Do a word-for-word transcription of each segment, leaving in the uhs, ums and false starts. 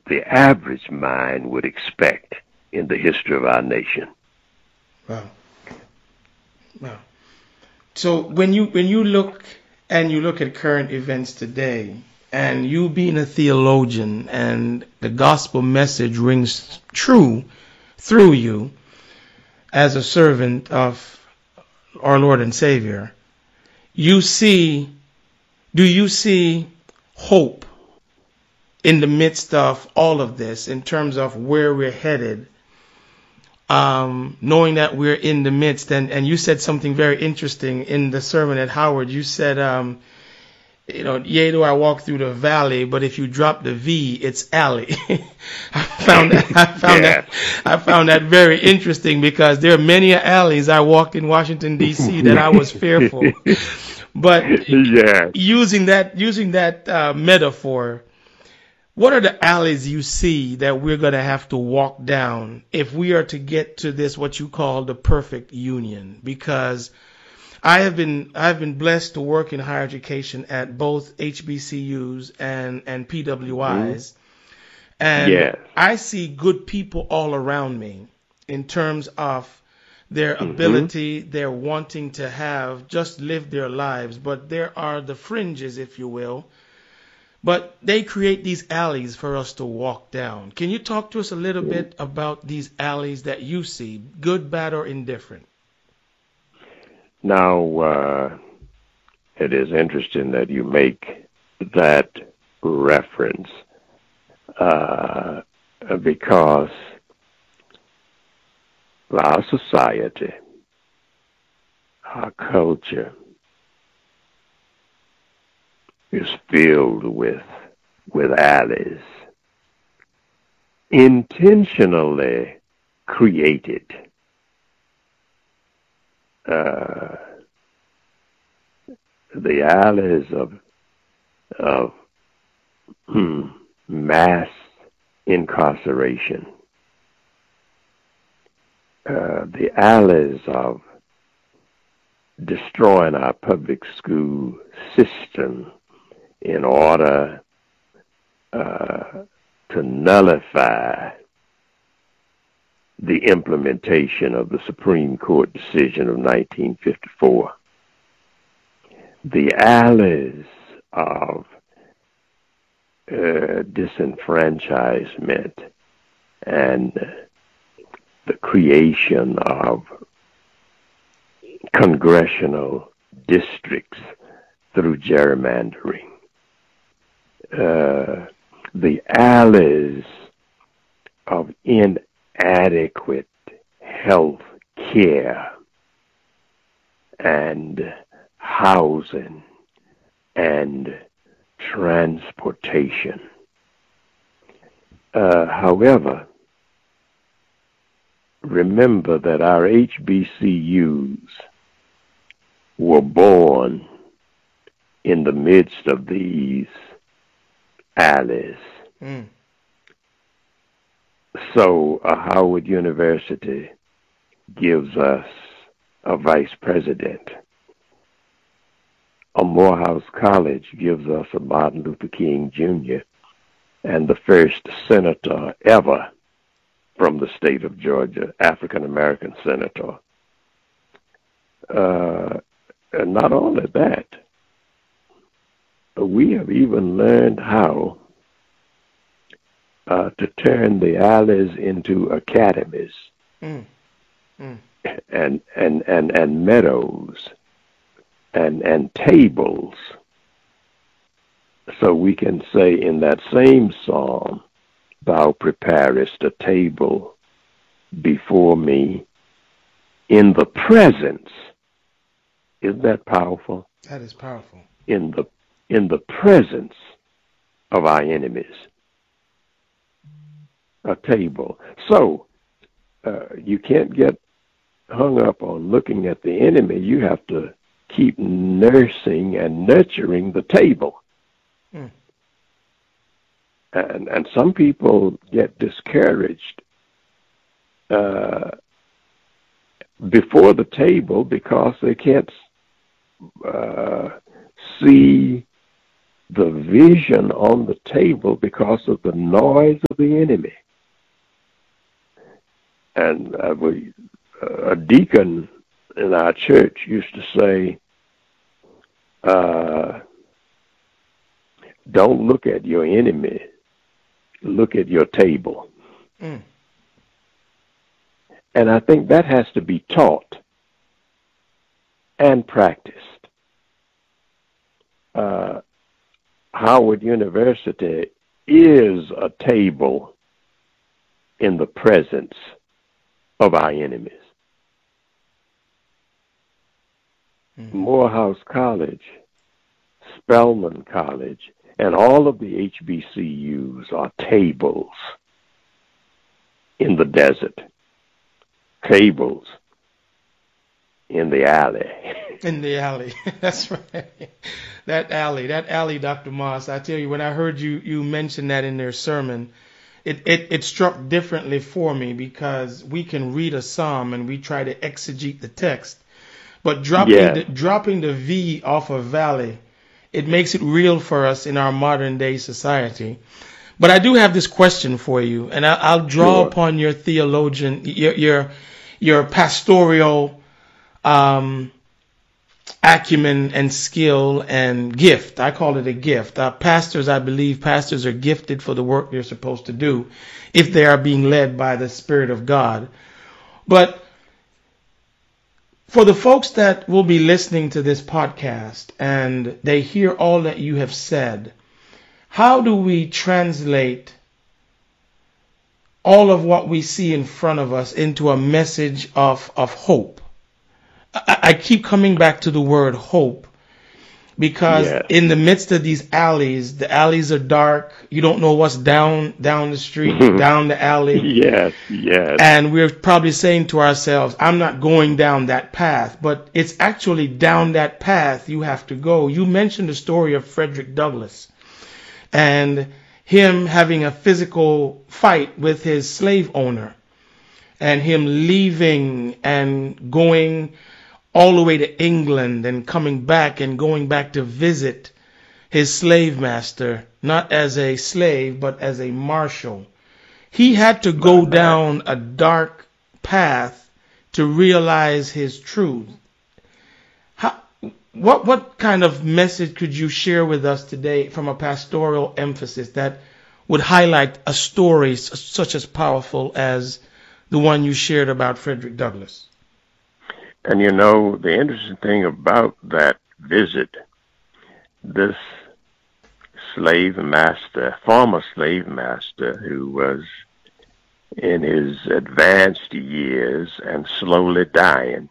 the average mind would expect in the history of our nation. Wow. Wow. So when you when you look and you look at current events today, and you being a theologian and the gospel message rings true through you as a servant of our Lord and Savior, you see, do you see hope in the midst of all of this in terms of where we're headed, um, knowing that we're in the midst? And, and you said something very interesting in the sermon at Howard. You said, um, you know, yea, do I walk through the valley, but if you drop the V, it's alley. I found that, I found yeah. that, I found that very interesting, because there are many alleys I walked in Washington, D C that I was fearful. But yeah. using that, using that uh, metaphor, what are the alleys you see that we're going to have to walk down if we are to get to this, what you call the perfect union? Because I have been I've been blessed to work in higher education at both H B C Us and, and P W Is. Mm-hmm. And yes. I see good people all around me in terms of their mm-hmm. ability, their wanting to have just live their lives. But there are the fringes, if you will. But they create these alleys for us to walk down. Can you talk to us a little mm-hmm. bit about these alleys that you see, good, bad, or indifferent? Now, uh, it is interesting that you make that reference, uh, because our society, our culture, is filled with with alleys, intentionally created. Uh, the alleys of of hmm, mass incarceration, uh, the alleys of destroying our public school system in order uh, to nullify the implementation of the Supreme Court decision of nineteen fifty-four. The alleys of uh, disenfranchisement and the creation of congressional districts through gerrymandering. Uh, the alleys of inadequate health care and housing and transportation. Uh, however, remember that our H B C Us were born in the midst of these alleys. Mm. So uh, Howard University gives us a vice president. A Morehouse College gives us a Martin Luther King Junior and the first senator ever from the state of Georgia, African-American senator. Uh, and not only that, we have even learned how uh, to turn the alleys into academies mm. Mm. and and and and meadows and and tables, so we can say in that same psalm, "Thou preparest a table before me in the presence." Isn't that powerful? That is powerful. In the in the presence of our enemies. A table. So uh, you can't get hung up on looking at the enemy. You have to keep nursing and nurturing the table. Mm. And and some people get discouraged uh, before the table because they can't uh, see the vision on the table because of the noise of the enemy. And uh, we, uh, a deacon in our church used to say, uh, don't look at your enemy, look at your table. Mm. And I think that has to be taught and practiced. Uh, Howard University is a table in the presence of our enemies. Mm-hmm. Morehouse College, Spelman College, and all of the H B C Us are tables in the desert, tables in the alley. In the alley. That's right. That alley, that alley, Doctor Moss, I tell you, when I heard you, you mention that in their sermon, it, it, it struck differently for me, because we can read a psalm and we try to exegete the text, but dropping, yeah. the, dropping the V off of valley, it makes it real for us in our modern day society. But I do have this question for you, and I, I'll draw sure. upon your theologian, your, your, your pastoral, um, acumen and skill and gift. I call it a gift. Uh, pastors, I believe pastors are gifted for the work they're supposed to do if they are being led by the Spirit of God. But for the folks that will be listening to this podcast and they hear all that you have said, how do we translate all of what we see in front of us into a message of, of hope? I keep coming back to the word hope, because yes. in the midst of these alleys, the alleys are dark. You don't know what's down down the street, down the alley. Yes, yes. And we're probably saying to ourselves, I'm not going down that path. But it's actually down that path you have to go. You mentioned the story of Frederick Douglass and him having a physical fight with his slave owner and him leaving and going all the way to England and coming back and going back to visit his slave master, not as a slave, but as a marshal. He had to go down a dark path to realize his truth. How, what, what kind of message could you share with us today from a pastoral emphasis that would highlight a story such as powerful as the one you shared about Frederick Douglass? And you know, the interesting thing about that visit, this slave master, former slave master, who was in his advanced years and slowly dying,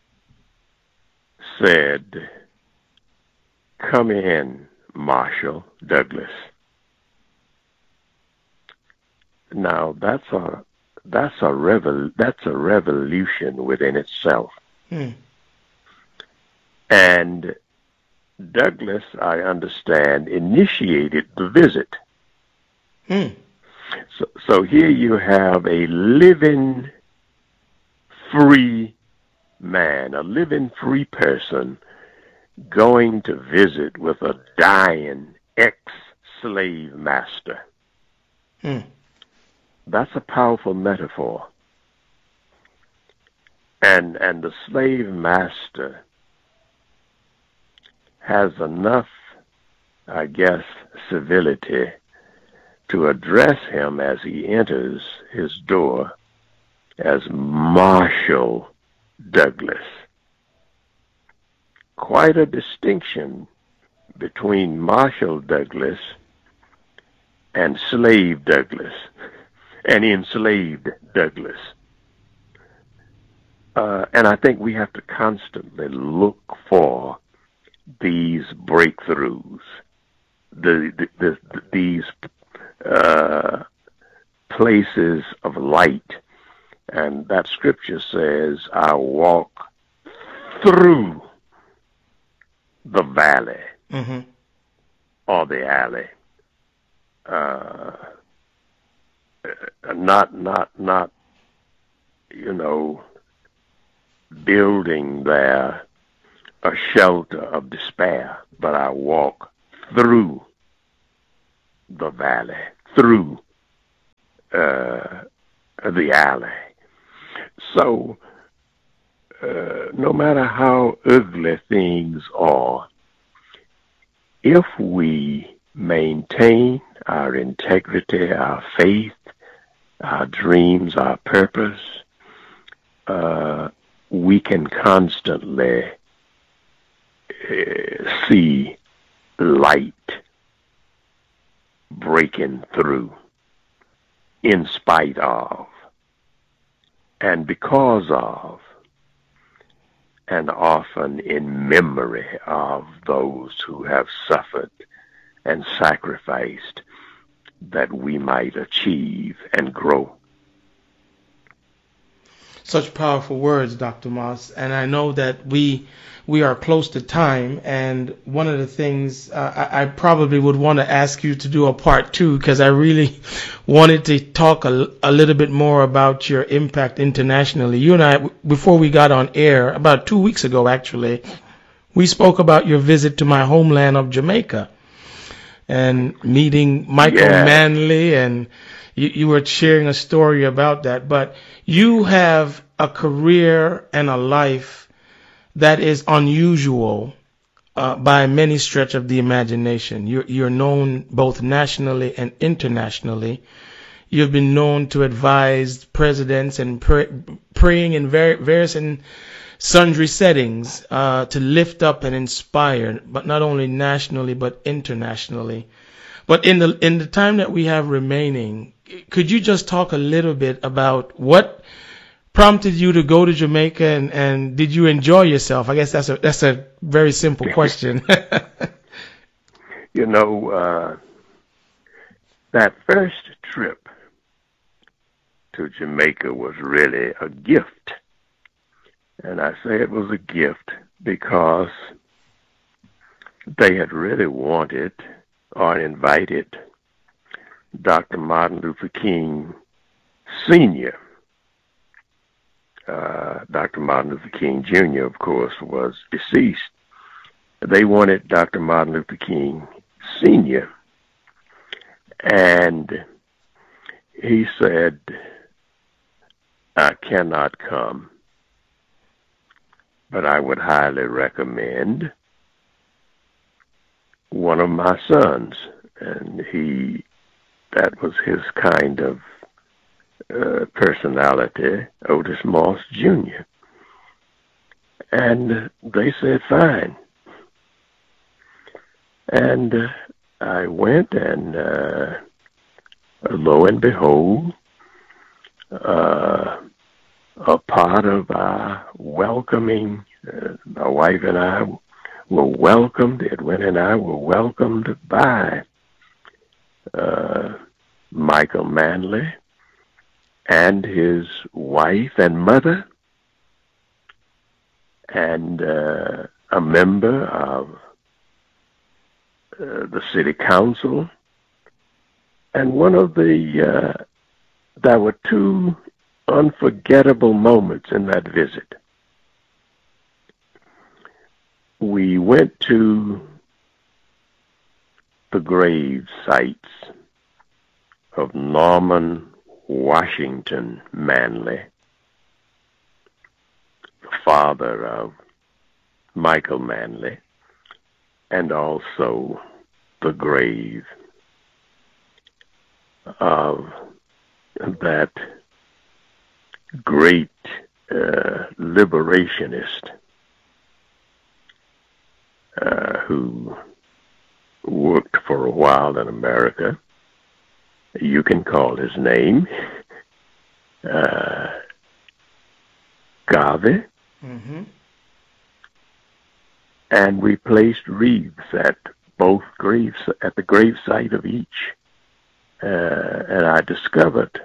said, "Come in, Marshall Douglass." Now that's a that's a revol that's a revolution within itself. Hmm. And Douglass, I understand, initiated the visit. Hmm. So, so here you have a living, free man, a living, free person going to visit with a dying ex-slave master. Hmm. That's a powerful metaphor. And and the slave master has enough, I guess, civility to address him as he enters his door as Marshall Douglass. Quite a distinction between Marshall Douglass and slave Douglass and enslaved Douglass. Uh, and I think we have to constantly look for these breakthroughs, the, the, the, the these uh, places of light. And that scripture says, "I walk through the valley," mm-hmm. or the alley. Uh, not, not, not, you know, building there a shelter of despair, but I walk through the valley, through uh, the alley. So, uh, no matter how ugly things are, if we maintain our integrity, our faith, our dreams, our purpose, uh, we can constantly uh, see light breaking through in spite of and because of and often in memory of those who have suffered and sacrificed that we might achieve and grow. Such powerful words, Doctor Moss, and I know that we we are close to time, and one of the things uh, I, I probably would want to ask you to do a part two, because I really wanted to talk a, a little bit more about your impact internationally. You and I, before we got on air, about two weeks ago actually, we spoke about your visit to my homeland of Jamaica and meeting Michael Yeah. Manley, and you, you were sharing a story about that. But you have a career and a life that is unusual uh, by many stretch of the imagination. You're, you're known both nationally and internationally. You've been known to advise presidents and pray, praying in ver- various and sundry settings uh, to lift up and inspire, but not only nationally but internationally. But in the in the time that we have remaining, could you just talk a little bit about what prompted you to go to Jamaica, and, and did you enjoy yourself? I guess that's a that's a very simple question. You know, uh, that first trip to Jamaica was really a gift. And I say it was a gift because they had really wanted or invited Doctor Martin Luther King Senior Uh, Doctor Martin Luther King Junior, of course, was deceased. They wanted Doctor Martin Luther King Senior And he said, I cannot come, but I would highly recommend one of my sons. And he, that was his kind of uh, personality, Otis Moss Junior And they said, fine. And uh, I went, and uh, lo and behold, uh, a part of our welcoming, uh, my wife and I were welcomed, Edwin and I were welcomed by uh, Michael Manley and his wife and mother, and uh, a member of uh, the city council. And one of the, uh, there were two unforgettable moments in that visit. We went to the grave sites of Norman Washington Manley, the father of Michael Manley, and also the grave of that great uh, liberationist uh, who worked for a while in America. You can call his name uh, Garvey. Mm-hmm. And we placed wreaths at both graves, at the grave site of each. Uh, and I discovered,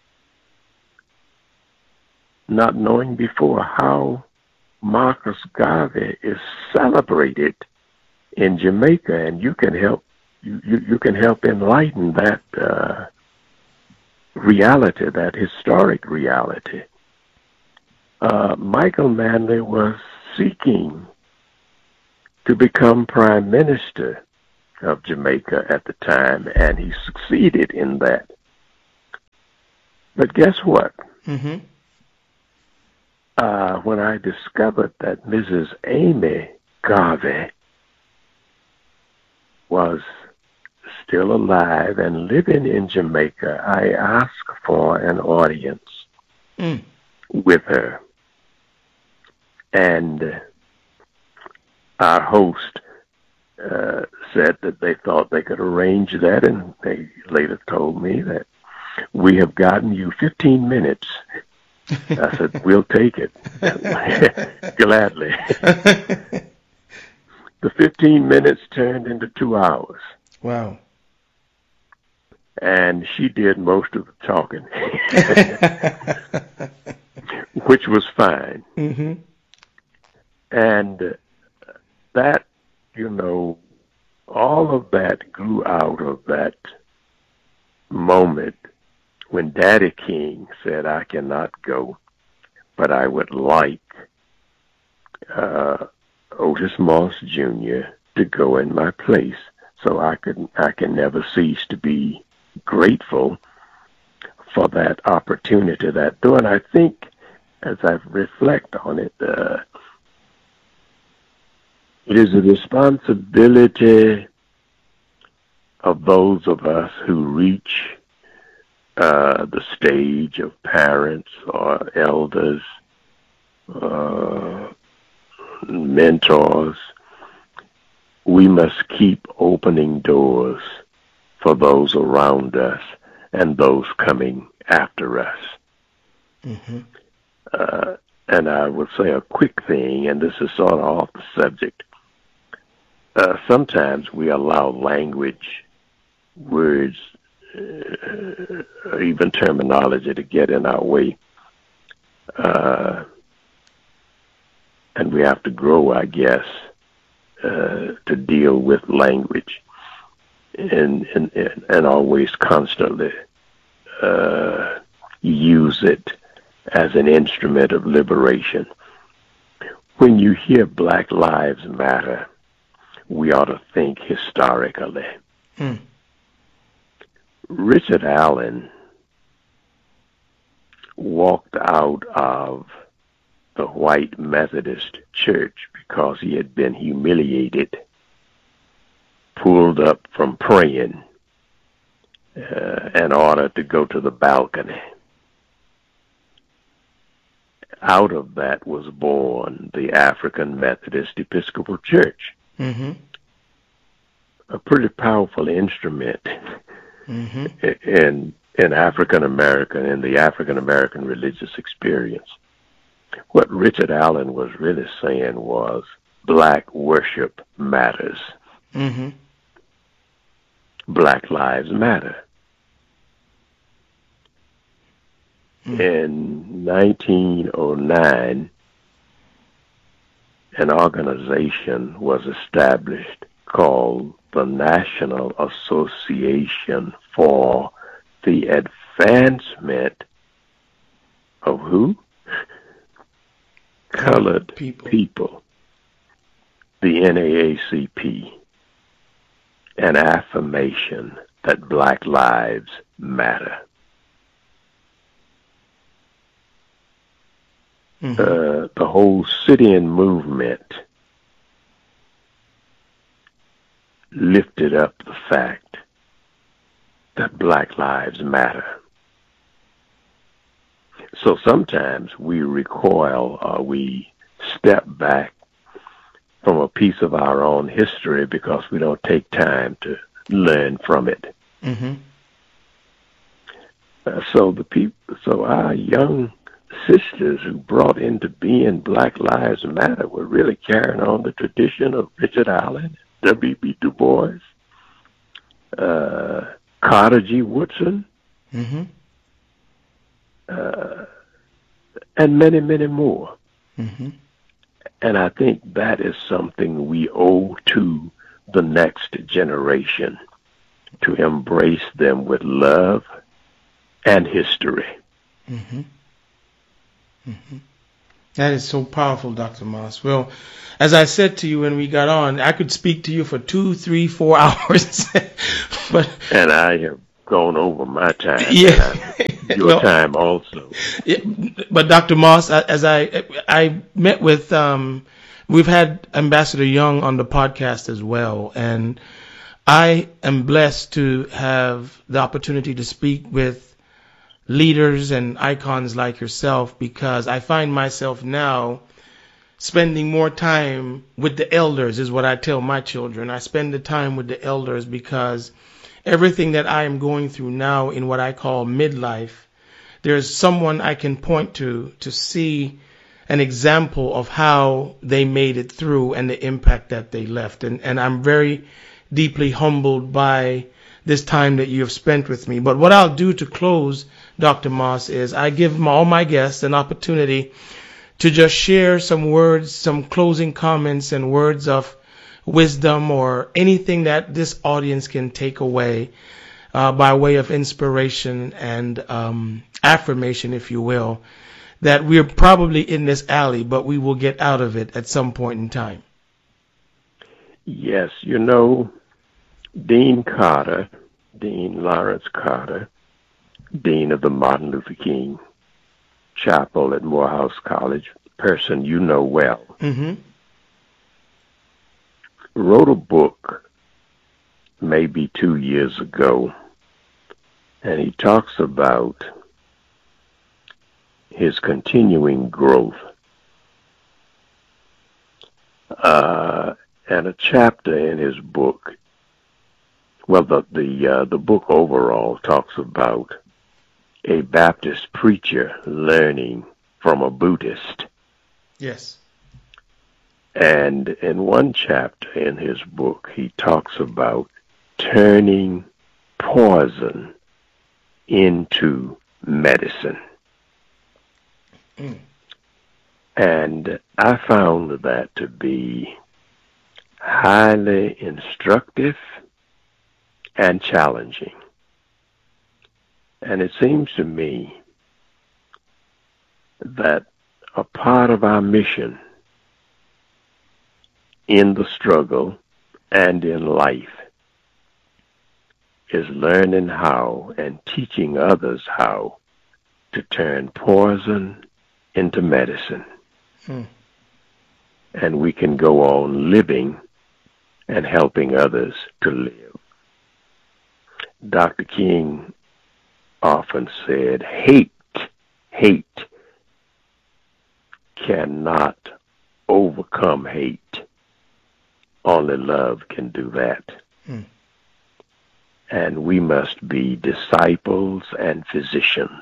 not knowing before, how Marcus Garvey is celebrated in Jamaica, and you can help you, you, you can help enlighten that uh, reality, that historic reality. Uh, Michael Manley was seeking to become prime minister of Jamaica at the time, and he succeeded in that. But guess what? Mm-hmm. Uh, when I discovered that Missus Amy Garvey was still alive and living in Jamaica, I asked for an audience mm. with her. And our host uh, said that they thought they could arrange that, and they later told me that we have gotten you fifteen minutes. I said, we'll take it. Gladly. The fifteen minutes turned into two hours. Wow. And she did most of the talking, which was fine. Mm-hmm. And that, you know, all of that grew out of that moment when Daddy King said, I cannot go, but I would like uh, Otis Moss Junior to go in my place. So I could, I can never cease to be grateful for that opportunity, that door. And I think, as I reflect on it, uh, it is a responsibility of those of us who reach uh, the stage of parents or elders, uh, mentors. We must keep opening doors for those around us and those coming after us. Mm-hmm. Uh, and I would say a quick thing, and this is sort of off the subject. Uh, sometimes we allow language, words, uh, or even terminology to get in our way. Uh, and we have to grow, I guess, uh, to deal with language and, and, and always constantly uh, use it as an instrument of liberation. When you hear Black Lives Matter, we ought to think historically. Hmm. Richard Allen walked out of the white Methodist church because he had been humiliated, pulled up from praying uh, in order to go to the balcony. Out of that was born the African Methodist Episcopal Church. Mm-hmm. A pretty powerful instrument mm-hmm. in in African American in the African American religious experience. What Richard Allen was really saying was black worship matters. Mm-hmm. Black lives matter. Mm. In nineteen oh nine, an organization was established called the National Association for the Advancement of who? Colored people. people. The N double A C P. An affirmation that black lives matter. Mm-hmm. Uh, the whole sit-in movement lifted up the fact that black lives matter. So sometimes we recoil or we step back from a piece of our own history because we don't take time to learn from it. Mm-hmm. Uh, so the people, so our young sisters who brought into being Black Lives Matter were really carrying on the tradition of Richard Allen, W B Du Bois, uh, Carter G. Woodson, Mm-hmm. uh, and many, many more. Mm-hmm. And I think that is something we owe to the next generation, to embrace them with love and history. Mm-hmm. Mm-hmm. That is so powerful, Doctor Moss. Well, as I said to you when we got on, I could speak to you for two, three, four hours. but And I have gone over my time. Yeah. Your well, time also. Yeah, but Doctor Moss, as I I met with, um, we've had Ambassador Young on the podcast as well, and I am blessed to have the opportunity to speak with leaders and icons like yourself, because I find myself now spending more time with the elders, is what I tell my children. I spend the time with the elders because everything that I am going through now in what I call midlife, there's someone I can point to to see an example of how they made it through and the impact that they left. And, and I'm very deeply humbled by this time that you have spent with me. But what I'll do to close, Doctor Moss, is I give my, all my guests an opportunity to just share some words, some closing comments and words of wisdom or anything that this audience can take away uh, by way of inspiration and um, affirmation, if you will, that we're probably in this alley, but we will get out of it at some point in time. Yes, you know, Dean Carter, Dean Lawrence Carter, Dean of the Martin Luther King Chapel at Morehouse College, person you know well, mm-hmm. wrote a book maybe two years ago, and he talks about his continuing growth. Uh, and a chapter in his book, well, the the, uh, the book overall talks about a Baptist preacher learning from a Buddhist. Yes. And in one chapter in his book, he talks about turning poison into medicine. Mm. And I found that to be highly instructive and challenging. And it seems to me that a part of our mission in the struggle and in life is learning how and teaching others how to turn poison into medicine. Hmm. And we can go on living and helping others to live. Doctor King often said, hate, hate cannot overcome hate. Only love can do that. Hmm. And we must be disciples and physicians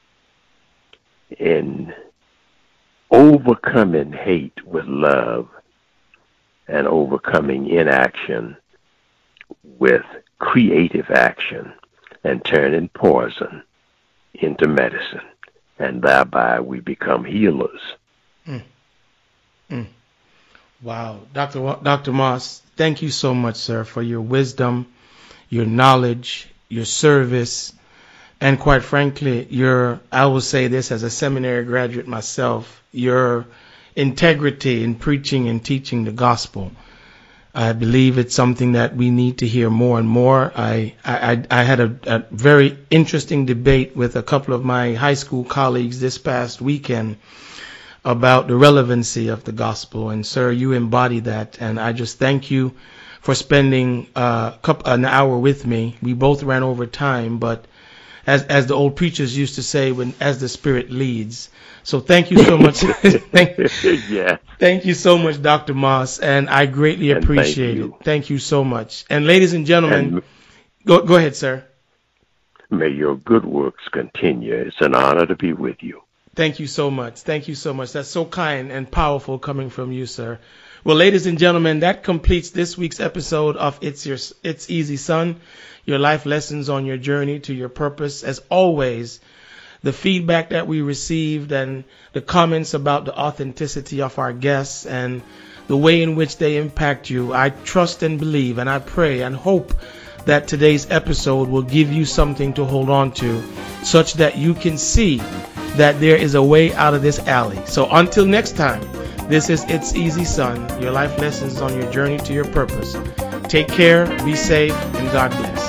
in overcoming hate with love and overcoming inaction with creative action and turning poison into medicine. And thereby we become healers. Mm. Mm. Wow. Doctor Wa- Doctor Moss, thank you so much, sir, for your wisdom, your knowledge, your service, and quite frankly, your, I will say this as a seminary graduate myself, your integrity in preaching and teaching the gospel. I believe it's something that we need to hear more and more. I, I, I had a, a very interesting debate with a couple of my high school colleagues this past weekend about the relevancy of the gospel. And sir, you embody that. And I just thank you for spending uh, an hour with me. We both ran over time, but as as the old preachers used to say, when as the Spirit leads. So thank you so much. thank, yeah. thank you so much, Doctor Moss, and I greatly and appreciate thank it. Thank you so much. And ladies and gentlemen, and go go ahead, sir. May your good works continue. It's an honor to be with you. Thank you so much. Thank you so much. That's so kind and powerful coming from you, sir. Well, ladies and gentlemen, that completes this week's episode of It's Your It's Easy Son, your life lessons on your journey to your purpose. As always, the feedback that we received and the comments about the authenticity of our guests and the way in which they impact you, I trust and believe and I pray and hope that today's episode will give you something to hold on to, such that you can see that there is a way out of this alley. So until next time, this is It's Easy Son, your life lessons on your journey to your purpose. Take care, be safe, and God bless.